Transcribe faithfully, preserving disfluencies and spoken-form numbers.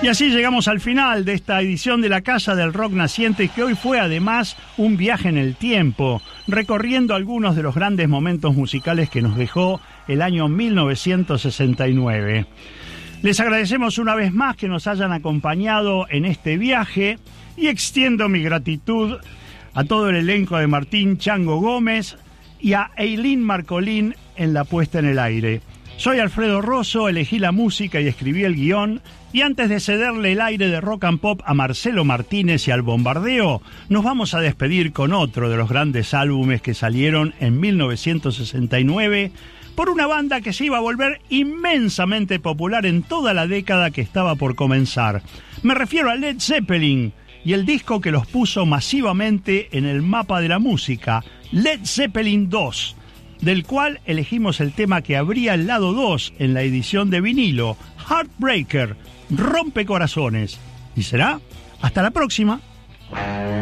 Y así llegamos al final de esta edición de La Casa del Rock Naciente, que hoy fue además un viaje en el tiempo, recorriendo algunos de los grandes momentos musicales que nos dejó el año mil novecientos sesenta y nueve. Les agradecemos una vez más que nos hayan acompañado en este viaje y extiendo mi gratitud a todo el elenco de Martín Chango Gómez y a Eileen Marcolín en la puesta en el aire. Soy Alfredo Rosso, elegí la música y escribí el guión, y antes de cederle el aire de Rock and Pop a Marcelo Martínez y al Bombardeo, nos vamos a despedir con otro de los grandes álbumes que salieron en mil novecientos sesenta y nueve por una banda que se iba a volver inmensamente popular en toda la década que estaba por comenzar. Me refiero a Led Zeppelin y el disco que los puso masivamente en el mapa de la música, Led Zeppelin dos, del cual elegimos el tema que abría el lado dos en la edición de vinilo, Heartbreaker, Rompecorazones. Y será hasta la próxima.